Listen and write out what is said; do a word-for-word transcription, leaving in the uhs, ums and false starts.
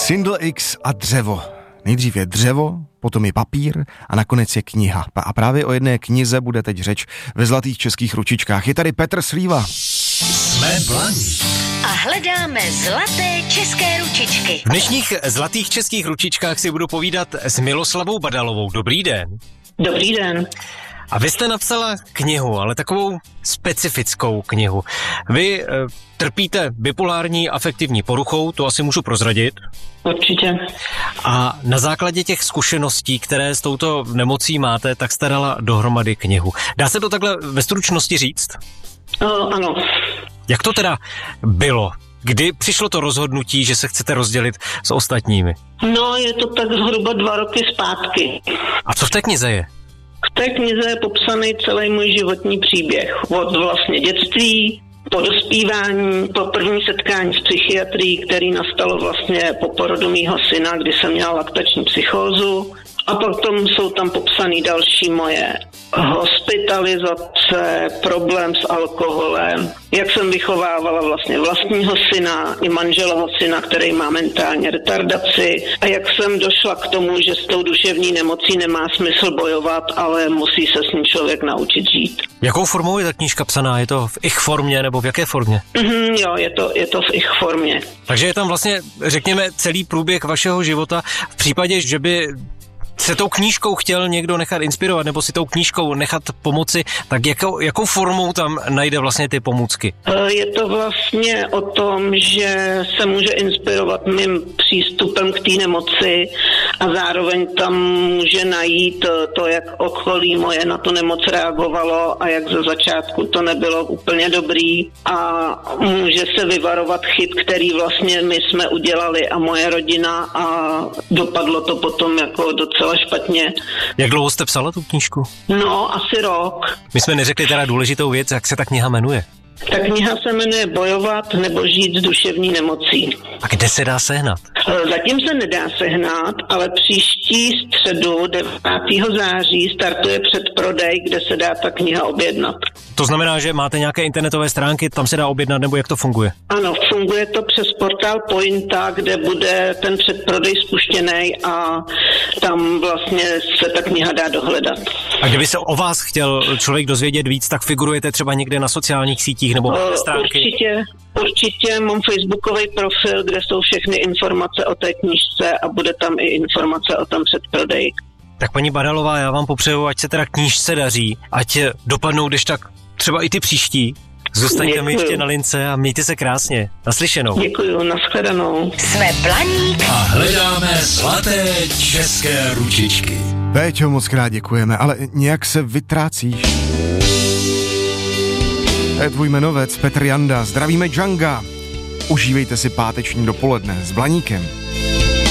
Syndl X a dřevo. Nejdřív je dřevo, potom je papír a nakonec je kniha. A právě o jedné knize bude teď řeč ve Zlatých českých ručičkách. Je tady Petr Slíva. Jsme Blaník. A hledáme zlaté české ručičky. V dnešních Zlatých českých ručičkách si budu povídat s Miloslavou Badalovou. Dobrý den. Dobrý den. A vy jste napsala knihu, ale takovou specifickou knihu. Vy e, trpíte bipolární afektivní poruchou, to asi můžu prozradit. Určitě. A na základě těch zkušeností, které s touto nemocí máte, tak jste dala dohromady knihu. Dá se to takhle ve stručnosti říct? Uh, ano. Jak to teda bylo? Kdy přišlo to rozhodnutí, že se chcete rozdělit s ostatními? No, je to tak zhruba dva roky zpátky. A co v té knize je? V té knize je popsaný celý můj životní příběh. Od vlastně dětství, po dospívání, po první setkání s psychiatrií, který nastalo vlastně po porodu mýho syna, kdy jsem měla laktační psychózu. A potom jsou tam popsané další moje hospitalizace, problém s alkoholem, jak jsem vychovávala vlastně vlastního syna i manželovo syna, který má mentální retardaci, a jak jsem došla k tomu, že s tou duševní nemocí nemá smysl bojovat, ale musí se s ní člověk naučit žít. Jakou formou je ta knížka psaná? Je to v ich formě nebo v jaké formě? Mm-hmm, jo, je to, je to v ich formě. Takže je tam vlastně, řekněme, celý průběh vašeho života. V případě, že by se tou knížkou chtěl někdo nechat inspirovat nebo si tou knížkou nechat pomoci, tak jakou, jakou formou tam najde vlastně ty pomůcky? Je to vlastně o tom, že se může inspirovat mým přístupem k té nemoci a zároveň tam může najít to, jak okolí moje na tu nemoc reagovalo a jak ze začátku to nebylo úplně dobrý, a může se vyvarovat chyb, který vlastně my jsme udělali a moje rodina, a dopadlo to potom jako docela špatně. Jak dlouho jste psala tu knížku? No, asi rok. My jsme neřekli teda důležitou věc, jak se ta kniha jmenuje. Ta kniha se jmenuje Bojovat nebo žít s duševní nemocí. A kde se dá sehnat? Zatím se nedá sehnat, ale příští středu devátého září startuje předprodej, kde se dá ta kniha objednat. To znamená, že máte nějaké internetové stránky, tam se dá objednat, nebo jak to funguje? Ano, funguje to přes portál Pointa, kde bude ten předprodej spuštěný a tam vlastně se ta kniha dá dohledat. A kdyby se o vás chtěl člověk dozvědět víc, tak figurujete třeba někde na sociálních sítích nebo na stránky? Určitě, určitě mám facebookový profil, kde jsou všechny informace o té knížce a bude tam i informace o tom předprodeji. Tak paní Badalová, já vám popřeju, ať se teda knížce daří, ať dopadnou, když tak třeba i ty příští. Zůstaňte mi ještě na lince a mějte se krásně. Naslyšenou. Děkuju, nashledanou. Jsme Blaník. A hledáme zlaté české ručičky. Péťo, moc krát děkujeme, ale nějak se vytrácíš. To je tvůj jmenovec Petr Janda. Zdravíme Džanga. Užívejte si páteční dopoledne s Blaníkem.